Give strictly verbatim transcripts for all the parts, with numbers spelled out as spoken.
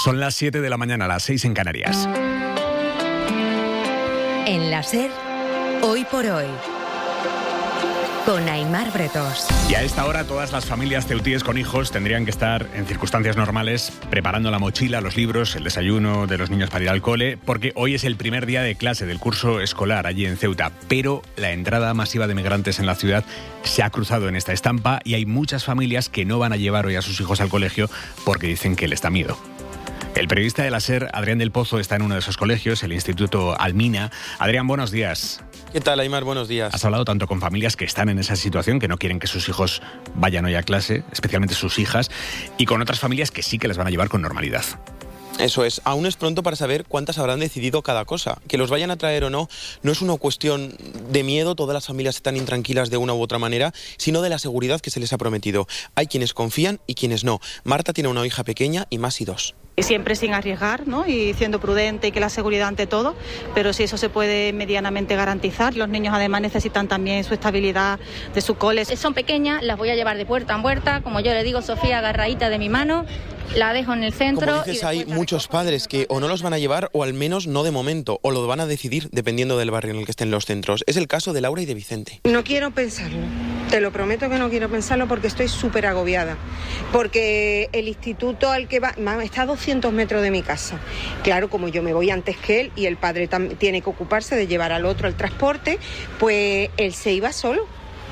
Son las siete de la mañana, las seis en Canarias. En la SER, Hoy por Hoy, con Aimar Bretos. Y a esta hora todas las familias ceutíes con hijos tendrían que estar en circunstancias normales preparando la mochila, los libros, el desayuno de los niños para ir al cole, porque hoy es el primer día de clase del curso escolar allí en Ceuta. Pero la entrada masiva de migrantes en la ciudad se ha cruzado en esta estampa y hay muchas familias que no van a llevar hoy a sus hijos al colegio porque dicen que les da miedo. El periodista de la SER, Adrián del Pozo, está en uno de esos colegios, el Instituto Almina. Adrián, buenos días. ¿Qué tal, Aimar? Buenos días. Has hablado tanto con familias que están en esa situación, que no quieren que sus hijos vayan hoy a clase, especialmente sus hijas, y con otras familias que sí que les van a llevar con normalidad. Eso es, aún es pronto para saber cuántas habrán decidido cada cosa. Que los vayan a traer o no, no es una cuestión de miedo, todas las familias están intranquilas de una u otra manera, sino de la seguridad que se les ha prometido. Hay quienes confían y quienes no. Marta tiene una hija pequeña y más y dos. Siempre sin arriesgar, ¿no? Y siendo prudente y que la seguridad ante todo, pero si eso se puede medianamente garantizar. Los niños además necesitan también su estabilidad de su cole. Son pequeñas, las voy a llevar de puerta en puerta, como yo le digo, Sofía, agarradita de mi mano, la dejo en el centro. Como dices, hay muchos padres que o no los van a llevar o al menos no de momento, o lo van a decidir dependiendo del barrio en el que estén los centros. Es el caso de Laura y de Vicente. No quiero pensarlo, te lo prometo que no quiero pensarlo porque estoy súper agobiada, porque el instituto al que va está a doscientos metros de mi casa. Claro, como yo me voy antes que él y el padre tam- tiene que ocuparse de llevar al otro al transporte, pues él se iba solo.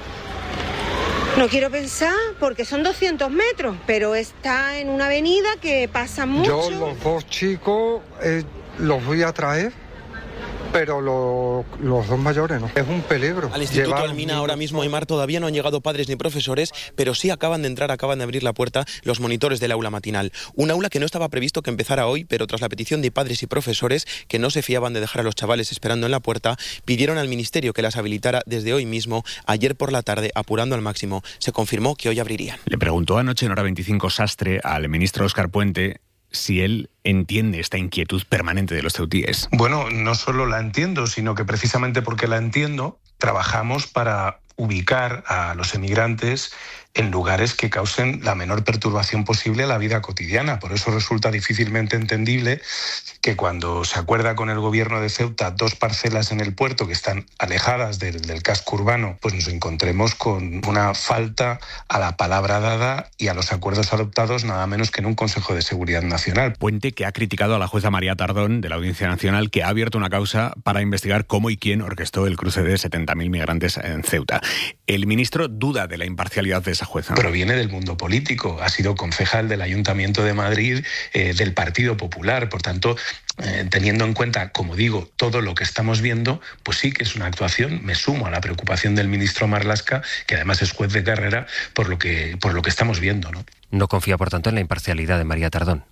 No quiero pensar porque son doscientos metros, pero está en una avenida que pasa mucho. Yo los dos chicos eh, los voy a traer, pero lo, los dos mayores no. Es un peligro. Al Instituto Llevar Almina ahora mismo, Aimar, todavía no han llegado padres ni profesores, pero sí acaban de entrar, acaban de abrir la puerta los monitores del aula matinal. Un aula que no estaba previsto que empezara hoy, pero tras la petición de padres y profesores que no se fiaban de dejar a los chavales esperando en la puerta, pidieron al Ministerio que las habilitara desde hoy mismo. Ayer por la tarde, apurando al máximo, se confirmó que hoy abrirían. Le preguntó anoche en Hora veinticinco Sastre al ministro Óscar Puente si él entiende esta inquietud permanente de los ceutíes. Bueno, no solo la entiendo, sino que precisamente porque la entiendo, trabajamos para ubicar a los emigrantes en lugares que causen la menor perturbación posible a la vida cotidiana. Por eso resulta difícilmente entendible que cuando se acuerda con el gobierno de Ceuta dos parcelas en el puerto que están alejadas del, del casco urbano, pues nos encontremos con una falta a la palabra dada y a los acuerdos adoptados nada menos que en un Consejo de Seguridad Nacional. Puente, que ha criticado a la jueza María Tardón de la Audiencia Nacional, que ha abierto una causa para investigar cómo y quién orquestó el cruce de setenta mil migrantes en Ceuta. El ministro duda de la imparcialidad de esa jueza. Proviene del mundo político, ha sido concejal del Ayuntamiento de Madrid, eh, del Partido Popular, por tanto, eh, teniendo en cuenta, como digo, todo lo que estamos viendo, pues sí que es una actuación. Me sumo a la preocupación del ministro Marlaska, que además es juez de carrera, por lo que, por lo que estamos viendo, ¿no? No confía, por tanto, en la imparcialidad de María Tardón.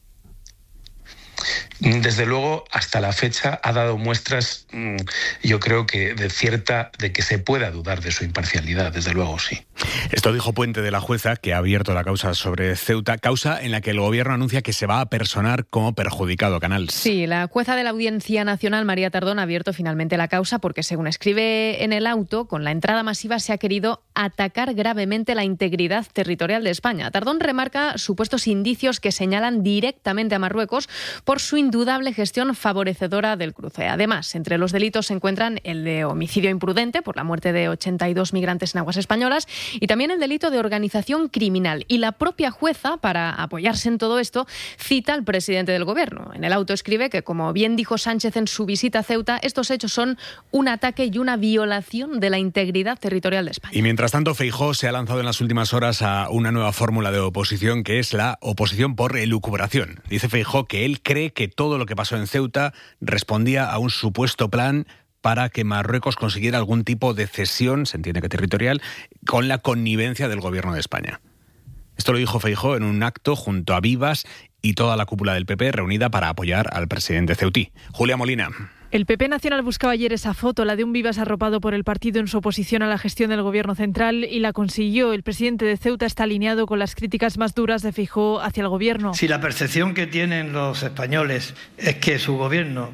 Desde luego, hasta la fecha ha dado muestras, yo creo que de cierta, de que se pueda dudar de su imparcialidad, desde luego sí. Esto dijo Puente de la jueza, que ha abierto la causa sobre Ceuta, causa en la que el gobierno anuncia que se va a personar como perjudicado. Canals. Sí, la jueza de la Audiencia Nacional, María Tardón, ha abierto finalmente la causa porque, según escribe en el auto, con la entrada masiva se ha querido atacar gravemente la integridad territorial de España. Tardón remarca supuestos indicios que señalan directamente a Marruecos por su indudable gestión favorecedora del cruce. Además, entre los delitos se encuentran el de homicidio imprudente por la muerte de ochenta y dos migrantes en aguas españolas y también el delito de organización criminal. Y la propia jueza, para apoyarse en todo esto, cita al presidente del gobierno. En el auto escribe que, como bien dijo Sánchez en su visita a Ceuta, estos hechos son un ataque y una violación de la integridad territorial de España. Y mientras tanto, Feijóo se ha lanzado en las últimas horas a una nueva fórmula de oposición, que es la oposición por elucubración. Dice Feijóo que él cree que todo lo que pasó en Ceuta respondía a un supuesto plan para que Marruecos consiguiera algún tipo de cesión, se entiende que territorial, con la connivencia del gobierno de España. Esto lo dijo Feijóo en un acto junto a Vivas y toda la cúpula del P P reunida para apoyar al presidente ceutí. Julia Molina. El P P Nacional buscaba ayer esa foto, la de un Vivas arropado por el partido en su oposición a la gestión del gobierno central, y la consiguió. El presidente de Ceuta está alineado con las críticas más duras de Feijóo hacia el gobierno. Si la percepción que tienen los españoles es que su gobierno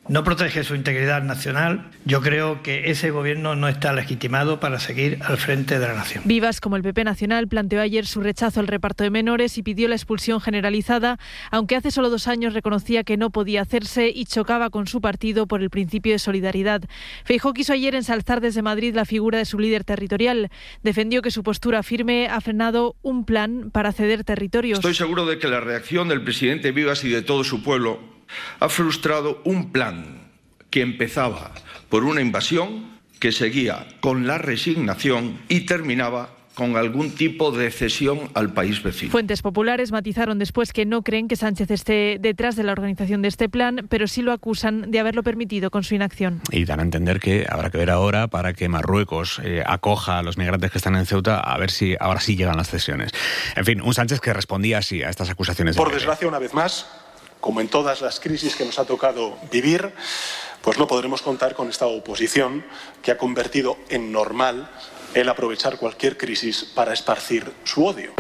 no protege su integridad nacional, yo creo que ese gobierno no está legitimado para seguir al frente de la nación. Vivas, como el P P Nacional, planteó ayer su rechazo al reparto de menores y pidió la expulsión generalizada, aunque hace solo dos años reconocía que no podía hacerse y chocaba con su partido por el principio de solidaridad. Feijóo quiso ayer ensalzar desde Madrid la figura de su líder territorial. Defendió que su postura firme ha frenado un plan para ceder territorios. Estoy seguro de que la reacción del presidente Vivas y de todo su pueblo ha frustrado un plan que empezaba por una invasión, que seguía con la resignación y terminaba con algún tipo de cesión al país vecino. Fuentes populares matizaron después que no creen que Sánchez esté detrás de la organización de este plan, pero sí lo acusan de haberlo permitido con su inacción. Y dan a entender que habrá que ver ahora para que Marruecos eh, acoja a los migrantes que están en Ceuta, a ver si ahora sí llegan las cesiones. En fin, un Sánchez que respondía así a estas acusaciones. Por desgracia, una vez más, como en todas las crisis que nos ha tocado vivir, pues no podremos contar con esta oposición que ha convertido en normal el aprovechar cualquier crisis para esparcir su odio.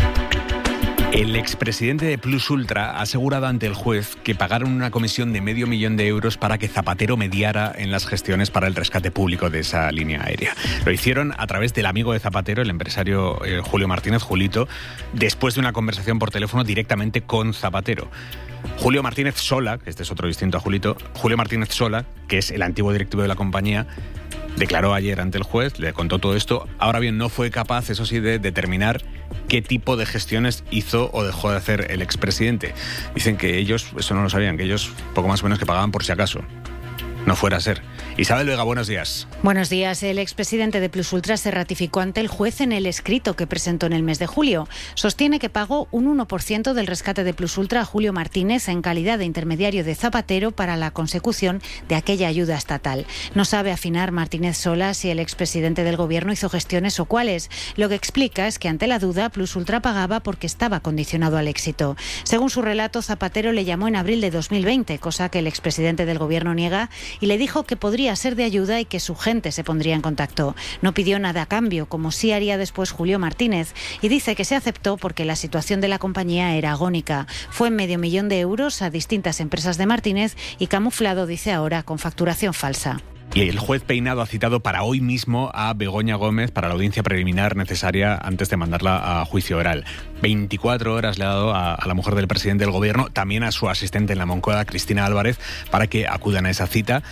El expresidente de Plus Ultra ha asegurado ante el juez que pagaron una comisión de medio millón de euros para que Zapatero mediara en las gestiones para el rescate público de esa línea aérea. Lo hicieron a través del amigo de Zapatero, el empresario eh, Julio Martínez, Julito, después de una conversación por teléfono directamente con Zapatero. Julio Martínez Sola, que este es otro distinto a Julito, Julio Martínez Sola, que es el antiguo directivo de la compañía, declaró ayer ante el juez, le contó todo esto. Ahora bien, no fue capaz, eso sí, de determinar qué tipo de gestiones hizo o dejó de hacer el expresidente. Dicen que ellos, eso no lo sabían, que ellos poco más o menos que pagaban por si acaso no fuera a ser. Isabel Vega, buenos días. Buenos días. El expresidente de Plus Ultra se ratificó ante el juez en el escrito que presentó en el mes de julio. Sostiene que pagó un uno por ciento del rescate de Plus Ultra a Julio Martínez en calidad de intermediario de Zapatero para la consecución de aquella ayuda estatal. No sabe afinar Martínez Sola si el expresidente del gobierno hizo gestiones o cuáles. Lo que explica es que ante la duda Plus Ultra pagaba porque estaba condicionado al éxito. Según su relato, Zapatero le llamó en abril de dos mil veinte, cosa que el expresidente del gobierno niega, y le dijo que podría ser de ayuda y que su gente se pondría en contacto. No pidió nada a cambio, como sí haría después Julio Martínez, y dice que se aceptó porque la situación de la compañía era agónica. Fue en medio millón de euros a distintas empresas de Martínez y camuflado, dice ahora, con facturación falsa. Y el juez Peinado ha citado para hoy mismo a Begoña Gómez para la audiencia preliminar necesaria antes de mandarla a juicio oral. veinticuatro horas le ha dado a, a la mujer del presidente del gobierno, también a su asistente en la Moncloa, Cristina Álvarez, para que acudan a esa cita,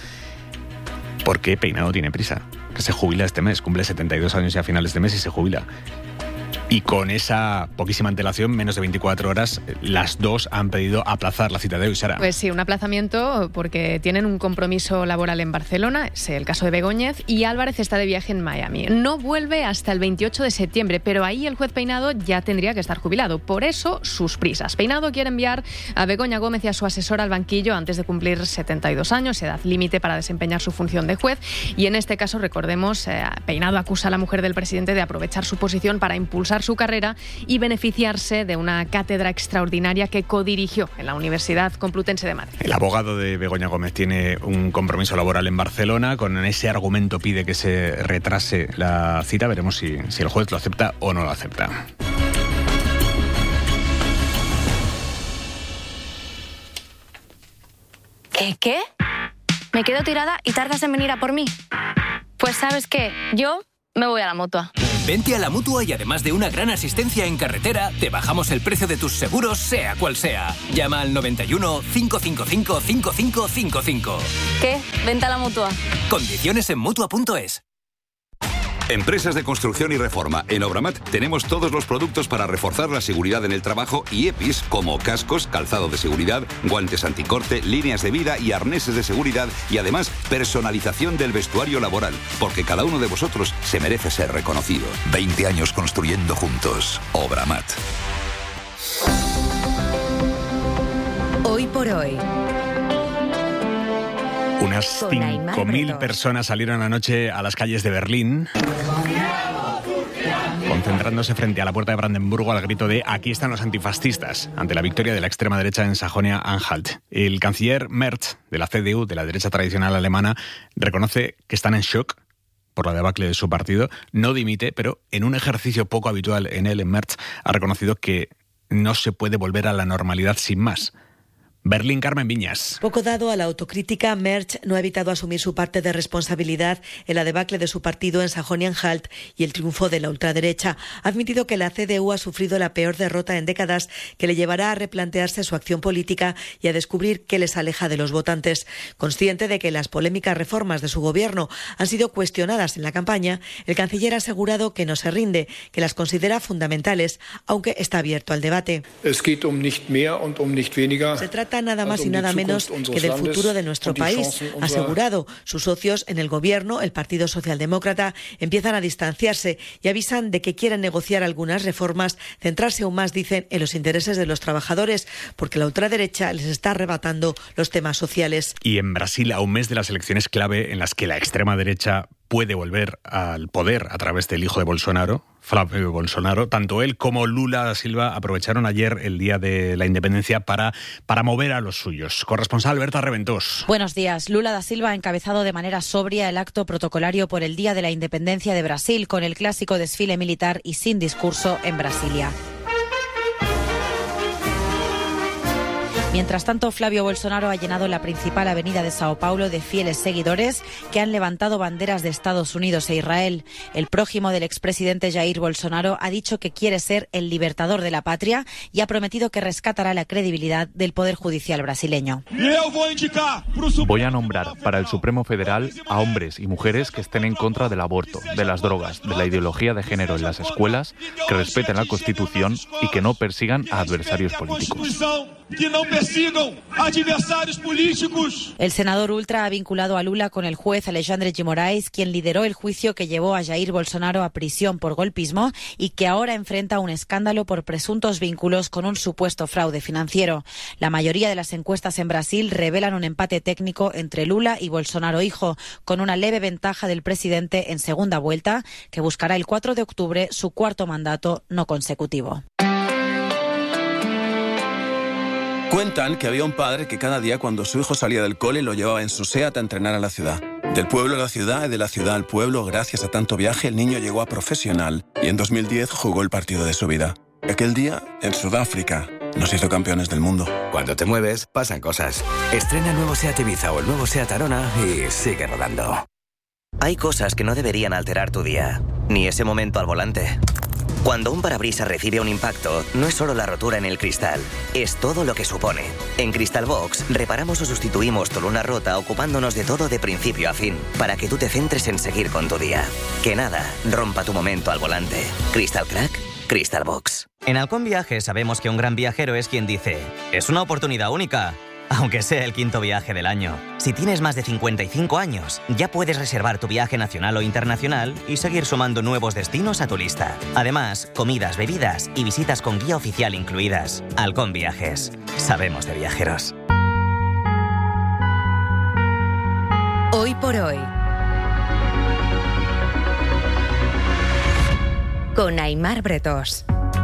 porque Peinado tiene prisa, que se jubila este mes, cumple setenta y dos años ya a finales de mes y se jubila. Y con esa poquísima antelación, menos de veinticuatro horas, las dos han pedido aplazar la cita de hoy, Sara. Pues sí, un aplazamiento porque tienen un compromiso laboral en Barcelona, es el caso de Begóñez, y Álvarez está de viaje en Miami. No vuelve hasta el veintiocho de septiembre, pero ahí el juez Peinado ya tendría que estar jubilado. Por eso, sus prisas. Peinado quiere enviar a Begoña Gómez y a su asesora al banquillo antes de cumplir setenta y dos años, edad límite para desempeñar su función de juez. Y en este caso, recordemos, eh, Peinado acusa a la mujer del presidente de aprovechar su posición para impulsar su carrera y beneficiarse de una cátedra extraordinaria que codirigió en la Universidad Complutense de Madrid. El abogado de Begoña Gómez tiene un compromiso laboral en Barcelona. Con ese argumento pide que se retrase la cita. Veremos si, si el juez lo acepta o no lo acepta. ¿Qué? ¿Qué? ¿Me quedo tirada y tardas en venir a por mí? Pues ¿sabes qué? Yo me voy a la Mutua. Vente a la Mutua y además de una gran asistencia en carretera, te bajamos el precio de tus seguros, sea cual sea. Llama al noventa y uno, cinco cinco cinco, cinco cinco cinco cinco. ¿Qué? Vente a la Mutua. Condiciones en Mutua punto es. Empresas de construcción y reforma. En Obramat tenemos todos los productos para reforzar la seguridad en el trabajo y E P Is como cascos, calzado de seguridad, guantes anticorte, líneas de vida y arneses de seguridad y además personalización del vestuario laboral, porque cada uno de vosotros se merece ser reconocido. veinte años construyendo juntos. Obramat. Hoy por hoy. Unas cinco mil personas salieron anoche a las calles de Berlín, concentrándose frente a la puerta de Brandenburgo al grito de «Aquí están los antifascistas», ante la victoria de la extrema derecha en Sajonia-Anhalt. El canciller Merz, de la C D U, de la derecha tradicional alemana, reconoce que están en shock por la debacle de su partido. No dimite, pero en un ejercicio poco habitual en él, en Merz, ha reconocido que no se puede volver a la normalidad sin más. Berlín, Carmen Viñas. Poco dado a la autocrítica, Merz no ha evitado asumir su parte de responsabilidad en la debacle de su partido en Sajonia-Anhalt y el triunfo de la ultraderecha. Ha admitido que la C D U ha sufrido la peor derrota en décadas, que le llevará a replantearse su acción política y a descubrir qué les aleja de los votantes. Consciente de que las polémicas reformas de su gobierno han sido cuestionadas en la campaña, el canciller ha asegurado que no se rinde, que las considera fundamentales, aunque está abierto al debate. Es geht um nicht mehr und um nicht weniger. Se trata nada más y nada menos que del futuro de nuestro país, ha asegurado. Sus socios en el gobierno, el Partido Socialdemócrata, empiezan a distanciarse y avisan de que quieren negociar algunas reformas, centrarse aún más, dicen, en los intereses de los trabajadores, porque la ultraderecha les está arrebatando los temas sociales. Y en Brasil, a un mes de las elecciones clave en las que la extrema derecha puede volver al poder a través del hijo de Bolsonaro, Flávio Bolsonaro, tanto él como Lula da Silva aprovecharon ayer el día de la independencia para, para mover a los suyos. Corresponsal Berta Reventós. Buenos días. Lula da Silva ha encabezado de manera sobria el acto protocolario por el Día de la Independencia de Brasil, con el clásico desfile militar y sin discurso en Brasilia. Mientras tanto, Flávio Bolsonaro ha llenado la principal avenida de Sao Paulo de fieles seguidores que han levantado banderas de Estados Unidos e Israel. El prójimo del expresidente Jair Bolsonaro ha dicho que quiere ser el libertador de la patria y ha prometido que rescatará la credibilidad del Poder Judicial brasileño. Voy a nombrar para el Supremo Federal a hombres y mujeres que estén en contra del aborto, de las drogas, de la ideología de género en las escuelas, que respeten la Constitución y que no persigan a adversarios políticos. Que no persigan adversarios políticos. El senador ultra ha vinculado a Lula con el juez Alexandre de Moraes, quien lideró el juicio que llevó a Jair Bolsonaro a prisión por golpismo y que ahora enfrenta un escándalo por presuntos vínculos con un supuesto fraude financiero. La mayoría de las encuestas en Brasil revelan un empate técnico entre Lula y Bolsonaro hijo, con una leve ventaja del presidente en segunda vuelta, que buscará el cuatro de octubre su cuarto mandato no consecutivo. Cuentan que había un padre que cada día cuando su hijo salía del cole lo llevaba en su SEAT a entrenar a la ciudad. Del pueblo a la ciudad y de la ciudad al pueblo, gracias a tanto viaje, el niño llegó a profesional y en dos mil diez jugó el partido de su vida. Aquel día, en Sudáfrica, nos hizo campeones del mundo. Cuando te mueves, pasan cosas. Estrena el nuevo SEAT Ibiza o el nuevo SEAT Arona y sigue rodando. Hay cosas que no deberían alterar tu día, ni ese momento al volante. Cuando un parabrisas recibe un impacto, no es solo la rotura en el cristal, es todo lo que supone. En Crystal Box reparamos o sustituimos tu luna rota ocupándonos de todo de principio a fin, para que tú te centres en seguir con tu día. Que nada rompa tu momento al volante. Crystal Crack, Crystal Box. En Halcón Viajes sabemos que un gran viajero es quien dice, es una oportunidad única. Aunque sea el quinto viaje del año. Si tienes más de cincuenta y cinco años, ya puedes reservar tu viaje nacional o internacional y seguir sumando nuevos destinos a tu lista. Además, comidas, bebidas y visitas con guía oficial incluidas. Halcón Viajes. Sabemos de viajeros. Hoy por hoy. Con Aimar Bretós.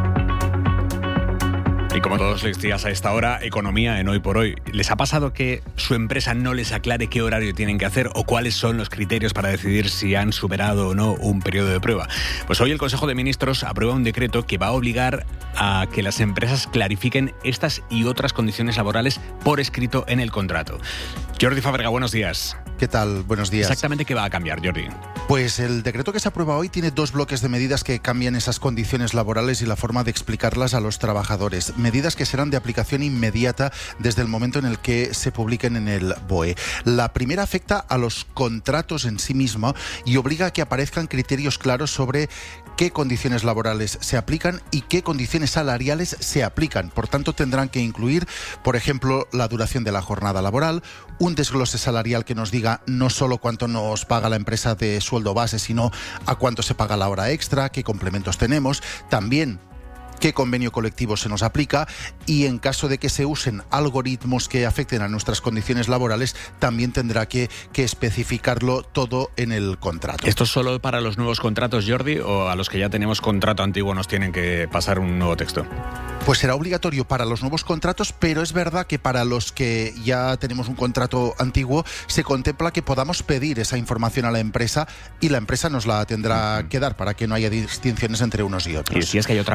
Y como todos los días a esta hora, economía en Hoy por Hoy. ¿Les ha pasado que su empresa no les aclare qué horario tienen que hacer o cuáles son los criterios para decidir si han superado o no un periodo de prueba? Pues hoy el Consejo de Ministros aprueba un decreto que va a obligar a que las empresas clarifiquen estas y otras condiciones laborales por escrito en el contrato. Jordi Fábrega, buenos días. ¿Qué tal? Buenos días. ¿Exactamente qué va a cambiar, Jordi? Pues el decreto que se aprueba hoy tiene dos bloques de medidas que cambian esas condiciones laborales y la forma de explicarlas a los trabajadores. Medidas que serán de aplicación inmediata desde el momento en el que se publiquen en el B O E. La primera afecta a los contratos en sí mismo y obliga a que aparezcan criterios claros sobre qué condiciones laborales se aplican y qué condiciones salariales se aplican. Por tanto, tendrán que incluir, por ejemplo, la duración de la jornada laboral, un desglose salarial que nos diga no solo cuánto nos paga la empresa de sueldo base, sino a cuánto se paga la hora extra, qué complementos tenemos, también qué convenio colectivo se nos aplica y en caso de que se usen algoritmos que afecten a nuestras condiciones laborales, también tendrá que, que especificarlo todo en el contrato. ¿Esto es solo para los nuevos contratos, Jordi, o a los que ya tenemos contrato antiguo nos tienen que pasar un nuevo texto? Pues será obligatorio para los nuevos contratos, pero es verdad que para los que ya tenemos un contrato antiguo se contempla que podamos pedir esa información a la empresa y la empresa nos la tendrá que dar para que no haya distinciones entre unos y otros. Y si es que hay otra pata del decreto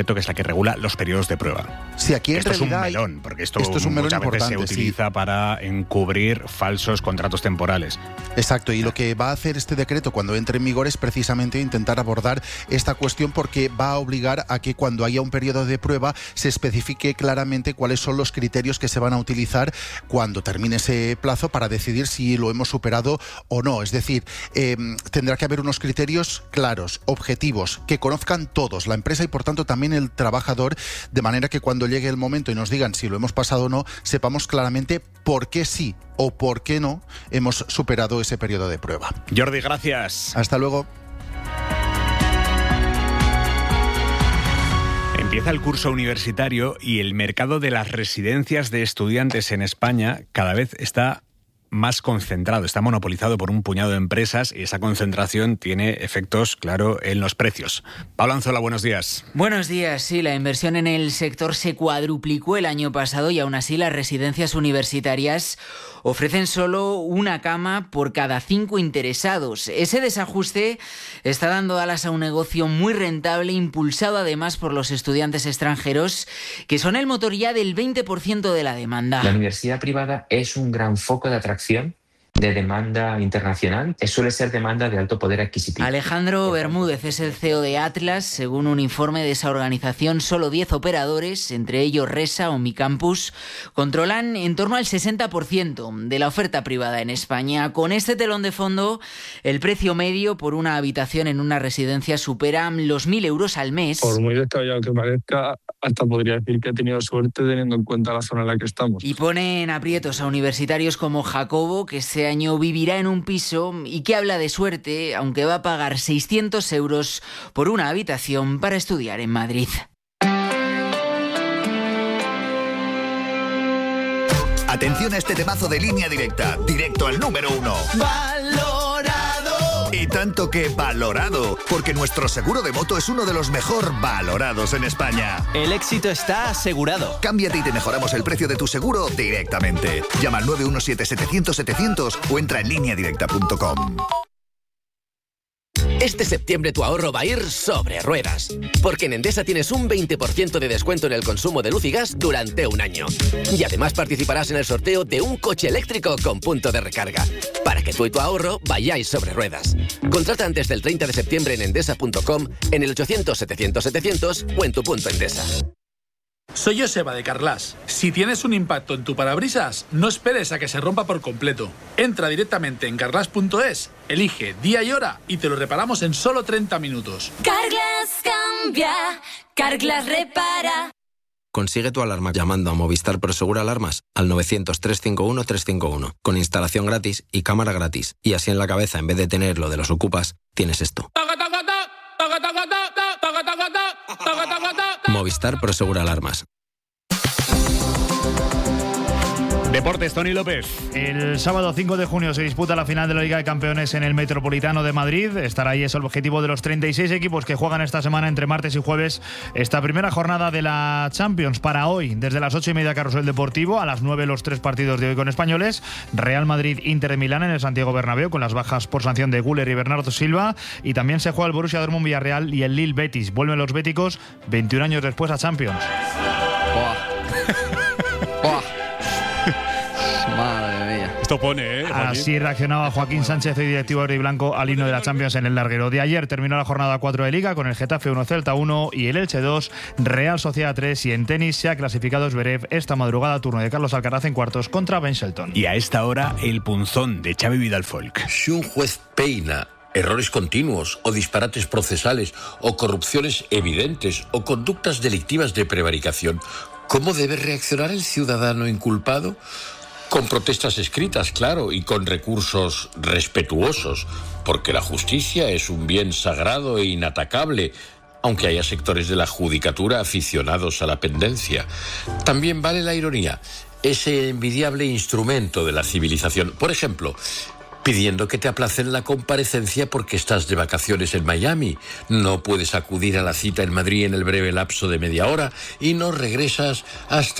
decreto que es la que regula los periodos de prueba. Sí, aquí en esto realidad es un melón, porque esto, esto es un melón muchas veces se importante, utiliza sí. para encubrir falsos contratos temporales. Exacto, y lo que va a hacer este decreto cuando entre en vigor es precisamente intentar abordar esta cuestión, porque va a obligar a que cuando haya un periodo de prueba se especifique claramente cuáles son los criterios que se van a utilizar cuando termine ese plazo para decidir si lo hemos superado o no. Es decir, eh, tendrá que haber unos criterios claros, objetivos, que conozcan todos, la empresa y por tanto también el trabajador, de manera que cuando llegue el momento y nos digan si lo hemos pasado o no, sepamos claramente por qué sí o por qué no hemos superado ese periodo de prueba. Jordi, gracias. Hasta luego. Empieza el curso universitario y el mercado de las residencias de estudiantes en España cada vez está más concentrado, está monopolizado por un puñado de empresas y esa concentración tiene efectos, claro, en los precios. Pablo Anzola, buenos días. Buenos días, sí, la inversión en el sector se cuadruplicó el año pasado y aún así las residencias universitarias ofrecen solo una cama por cada cinco interesados. Ese desajuste está dando alas a un negocio muy rentable, impulsado además por los estudiantes extranjeros, que son el motor ya del veinte por ciento de la demanda. La universidad privada es un gran foco de atracción de demanda internacional, suele ser demanda de alto poder adquisitivo. Alejandro Bermúdez es el C E O de Atlas. Según un informe de esa organización, solo diez operadores, entre ellos Resa o Mi Campus, controlan en torno al sesenta por ciento de la oferta privada en España. Con este telón de fondo, el precio medio por una habitación en una residencia supera los mil euros al mes. Por muy descabellado que parezca, hasta podría decir que he tenido suerte teniendo en cuenta la zona en la que estamos. Y pone en aprietos a universitarios como Jacobo, que este año vivirá en un piso y que habla de suerte, aunque va a pagar seiscientos euros por una habitación para estudiar en Madrid. Atención a este temazo de Línea Directa, directo al número uno. ¡Valorado! Y tanto que valorado, porque nuestro seguro de moto es uno de los mejor valorados en España. El éxito está asegurado. Cámbiate y te mejoramos el precio de tu seguro directamente. Llama al nueve uno siete, setecientos, setecientos o entra en línea directa punto com. Este septiembre tu ahorro va a ir sobre ruedas, porque en Endesa tienes un veinte por ciento de descuento en el consumo de luz y gas durante un año. Y además participarás en el sorteo de un coche eléctrico con punto de recarga, para que tú y tu ahorro vayáis sobre ruedas. Contrata antes del treinta de septiembre en endesa punto com, en el ochocientos, setecientos, setecientos o en tu punto Endesa. Soy Joseba de Carglass. Si tienes un impacto en tu parabrisas, no esperes a que se rompa por completo. Entra directamente en carglass punto es, elige día y hora y te lo reparamos en solo treinta minutos. Carglass cambia, Carglass repara. Consigue tu alarma llamando a Movistar Prosegur Alarmas al novecientos, trescientos cincuenta y uno, trescientos cincuenta y uno, con instalación gratis y cámara gratis. Y así en la cabeza, en vez de tener lo de los ocupas, tienes esto. Movistar Prosegur Alarmas. Deportes, Tony López. El sábado cinco de junio se disputa la final de la Liga de Campeones en el Metropolitano de Madrid. Estará ahí es el objetivo de los treinta y seis equipos que juegan esta semana entre martes y jueves esta primera jornada de la Champions. Para hoy, desde las ocho y media Carrusel Deportivo, a las nueve los tres partidos de hoy con españoles. Real Madrid, Inter de Milán en el Santiago Bernabéu con las bajas por sanción de Güler y Bernardo Silva. Y también se juega el Borussia Dortmund Villarreal y el Lille Betis. Vuelven los béticos veintiún años después a Champions. Madre mía. Esto pone, ¿eh? Joaquín. Así reaccionaba Joaquín Sánchez, el directivo verde y blanco, al himno de la Champions en el larguero. De ayer terminó la jornada cuatro de Liga con el Getafe uno, Celta uno y el Elche dos, Real Sociedad tres. Y en tenis se ha clasificado Zverev esta madrugada, turno de Carlos Alcaraz en cuartos contra Ben Shelton. Y a esta hora, el punzón de Xavi Vidal-Folk. Si un juez peina errores continuos o disparates procesales o corrupciones evidentes o conductas delictivas de prevaricación, ¿cómo debe reaccionar el ciudadano inculpado? Con protestas escritas, claro, y con recursos respetuosos, porque la justicia es un bien sagrado e inatacable, aunque haya sectores de la judicatura aficionados a la pendencia. También vale la ironía, ese envidiable instrumento de la civilización. Por ejemplo, pidiendo que te aplacen la comparecencia porque estás de vacaciones en Miami, no puedes acudir a la cita en Madrid en el breve lapso de media hora y no regresas hasta